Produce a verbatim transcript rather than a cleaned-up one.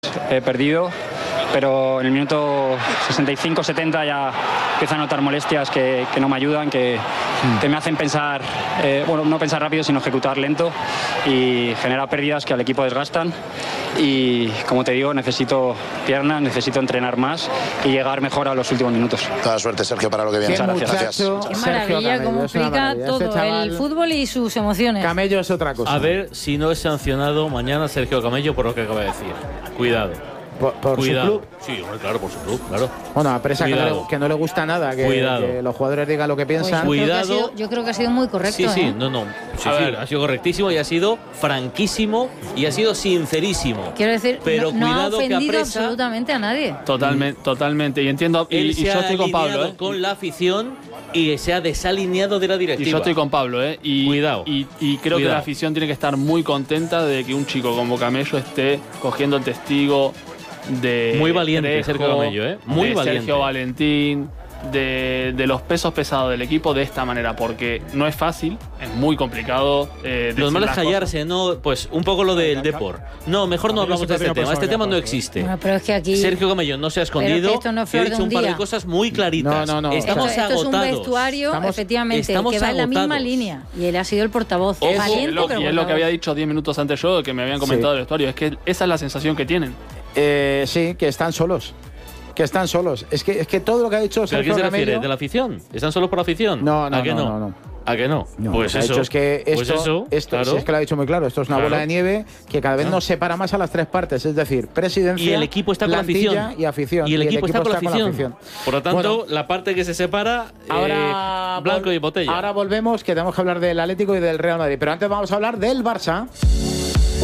eh, perdido, pero en el minuto sesenta y cinco setenta ya empiezo a notar molestias que, que no me ayudan, que, que me hacen pensar, eh, bueno, no pensar rápido, sino ejecutar lento, y genera pérdidas que al equipo desgastan. Y como te digo, necesito piernas, necesito entrenar más y llegar mejor a los últimos minutos. Toda suerte, Sergio, para lo que viene. Qué Muchas gracias. muchacho, Qué Sergio maravilla, Camello, cómo es una explica maravilla. todo, Este chaval, el fútbol y sus emociones. Camello es otra cosa. A ver si no es sancionado mañana Sergio Camello por lo que acaba de decir. Cuidado. Por, por Cuidado. su club. Sí, hombre, claro, por su club, claro. Bueno, a Presa que no, Cuidado. le, que no le gusta nada que, Cuidado. que los jugadores digan lo que Pues piensan. yo creo que ha Cuidado. sido- yo creo que ha sido muy correcto. Sí, sí, ¿eh? no, no. Sí, A sí, ver. ha sido correctísimo y ha sido franquísimo y ha sido sincerísimo. Quiero decir, pero no, no ha cuidado que ofendido apresa. absolutamente a nadie. Totalmente, totalmente. Y entiendo, y, Él y se yo ha estoy con Pablo, alineado ¿eh? con la afición y se ha desalineado de la directiva. Y yo estoy con Pablo, ¿eh? Y, Cuidado. Y, y creo que Cuidado. la afición tiene que estar muy contenta de que un chico como Camello esté cogiendo el testigo de Muy valiente, Trejo, Sergio Camello, ¿eh? Muy de valiente. Sergio Valentín, de, de los pesos pesados del equipo de esta manera, porque no es fácil, es muy complicado. Eh, Lo decir normal es las callarse, no, pues un poco lo del Depor. No, mejor no hablamos de este tema. Este tema no existe. Bueno, pero es que aquí Sergio Camello no se ha Pero escondido. que esto no es y flor ha de dicho un un par de día. cosas muy claritas. No, no, no. Estamos esto, esto es un agotados. vestuario, Estamos- efectivamente, estamos que va en la misma agotados. línea. Y él ha sido el portavoz. Ojo, Valiente, es lo- pero y es lo que había portavoz. dicho diez minutos antes yo, que me habían comentado Sí. del vestuario. Es que esa es la sensación que tienen. Eh, sí, que están solos. Que están solos. Es que, es que todo lo que ha dicho ¿Pero a Sergio quién se refiere? Camello. ¿De la afición? ¿Están solo por la afición? No, no, ¿A qué no, no? no, no. ¿A qué no? No, pues lo que ha eso. dicho es que esto, pues eso, esto claro. si es que lo ha dicho muy claro, esto es una Claro. bola de nieve que cada vez Claro. nos separa más a las tres partes, es decir, presidencia, Y el equipo está con la plantilla afición. y afición. Y el equipo, está, con la afición. afición. Por lo tanto, Bueno, la parte que se separa, ahora eh, blanco vol- y botella. Ahora volvemos, que tenemos que hablar del Atlético y del Real Madrid, pero antes vamos a hablar del Barça.